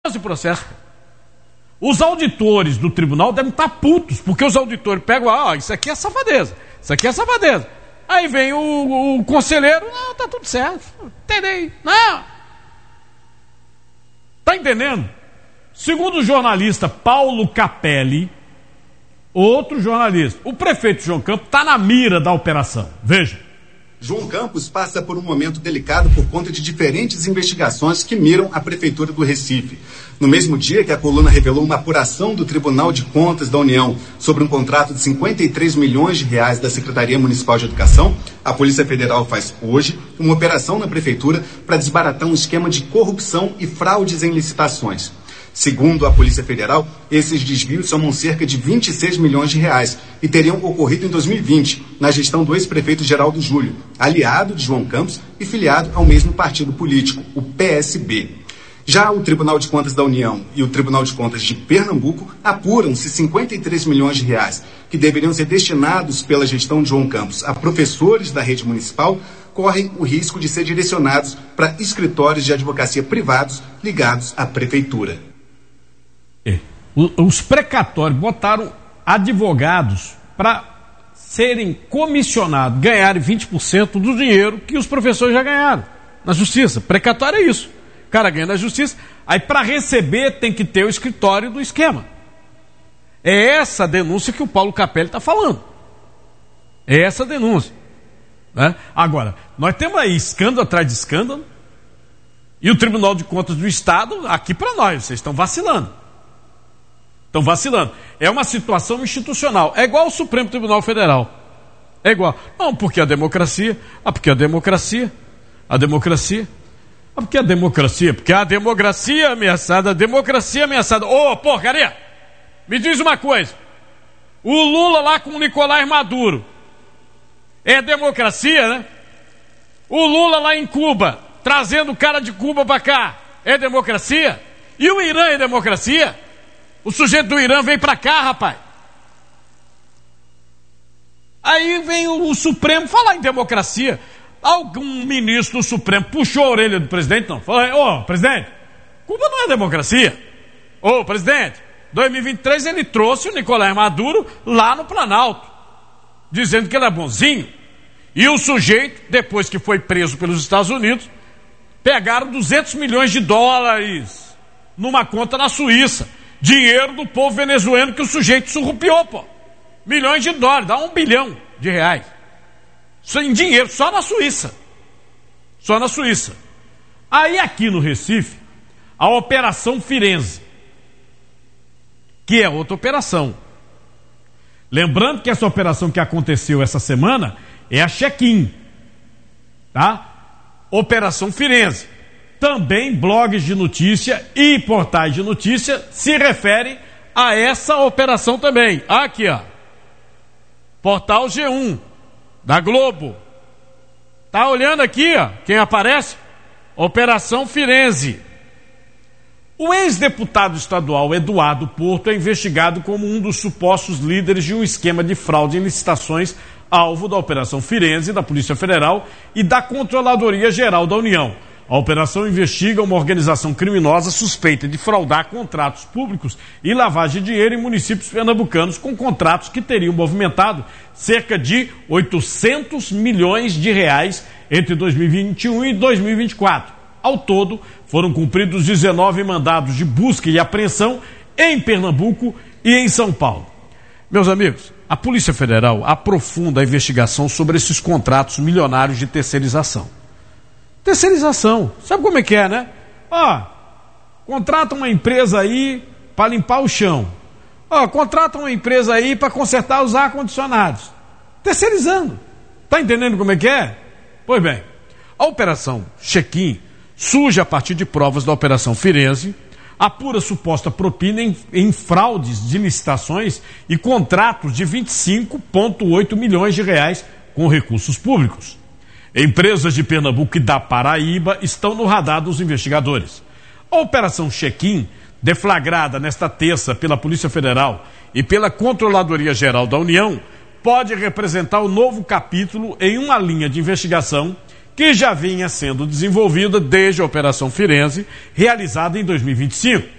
esse processo. Os auditores do tribunal devem estar putos, porque os auditores pegam, isso aqui é safadeza, isso aqui é safadeza. Aí vem o conselheiro, não, tá tudo certo, entendi, não. Tá entendendo? Segundo o jornalista Paulo Capelli, outro jornalista, o prefeito João Campos está na mira da operação. Veja. João Campos passa por um momento delicado por conta de diferentes investigações que miram a Prefeitura do Recife. No mesmo dia que a coluna revelou uma apuração do Tribunal de Contas da União sobre um contrato de 53 milhões de reais da Secretaria Municipal de Educação, a Polícia Federal faz hoje uma operação na Prefeitura para desbaratar um esquema de corrupção e fraudes em licitações. Segundo a Polícia Federal, esses desvios somam cerca de 26 milhões de reais e teriam ocorrido em 2020, na gestão do ex-prefeito Geraldo Júlio, aliado de João Campos e filiado ao mesmo partido político, o PSB. Já o Tribunal de Contas da União e o Tribunal de Contas de Pernambuco apuram se 53 milhões de reais, que deveriam ser destinados pela gestão de João Campos a professores da rede municipal, correm o risco de ser direcionados para escritórios de advocacia privados ligados à Prefeitura. Os precatórios botaram advogados para serem comissionados, ganharem 20% do dinheiro que os professores já ganharam na justiça. Precatório é isso. O cara ganha na justiça, aí para receber tem que ter o escritório do esquema. É essa denúncia que o Paulo Capelli está falando. É essa denúncia. Né? Agora, nós temos aí escândalo atrás de escândalo, e o Tribunal de Contas do Estado, aqui para nós, vocês estão vacilando. Estão vacilando. É uma situação institucional. É igual ao Supremo Tribunal Federal. É igual. Não, porque a democracia. Porque a democracia. Porque a democracia ameaçada. Ô, porcaria! Me diz uma coisa. O Lula lá com o Nicolás Maduro. É democracia, né? O Lula lá em Cuba, trazendo o cara de Cuba para cá. É democracia? E o Irã é democracia? O sujeito do Irã vem pra cá, rapaz. Aí vem o Supremo falar em democracia. Algum ministro do Supremo puxou a orelha do presidente, não. Falou, presidente, Cuba não é democracia. Presidente, 2023 ele trouxe o Nicolás Maduro lá no Planalto, dizendo que ele é bonzinho. E o sujeito, depois que foi preso pelos Estados Unidos, pegaram 200 milhões de dólares numa conta na Suíça. Dinheiro do povo venezuelano que o sujeito surrupiou, milhões de dólares, dá 1 bilhão de reais. Em dinheiro, só na Suíça. Aí aqui no Recife, a Operação Firenze, que é outra operação. Lembrando que essa operação que aconteceu essa semana é a Check-in, tá? Operação Firenze. Também blogs de notícia e portais de notícia se referem a essa operação também. Aqui, Portal G1, da Globo. Tá olhando aqui, quem aparece? Operação Firenze. O ex-deputado estadual Eduardo Porto é investigado como um dos supostos líderes de um esquema de fraude em licitações alvo da Operação Firenze, da Polícia Federal e da Controladoria Geral da União. A operação investiga uma organização criminosa suspeita de fraudar contratos públicos e lavagem de dinheiro em municípios pernambucanos com contratos que teriam movimentado cerca de 800 milhões de reais entre 2021 e 2024. Ao todo, foram cumpridos 19 mandados de busca e apreensão em Pernambuco e em São Paulo. Meus amigos, a Polícia Federal aprofunda a investigação sobre esses contratos milionários de terceirização. Sabe como é que é, né? Contrata uma empresa aí para limpar o chão. Contrata uma empresa aí para consertar os ar-condicionados. Terceirizando. Tá entendendo como é que é? Pois bem, a Operação Check-in surge a partir de provas da Operação Firenze, apura suposta propina em fraudes de licitações e contratos de 25,8 milhões de reais com recursos públicos. Empresas de Pernambuco e da Paraíba estão no radar dos investigadores. A Operação Check-in, deflagrada nesta terça pela Polícia Federal e pela Controladoria Geral da União, pode representar um novo capítulo em uma linha de investigação que já vinha sendo desenvolvida desde a Operação Firenze, realizada em 2025.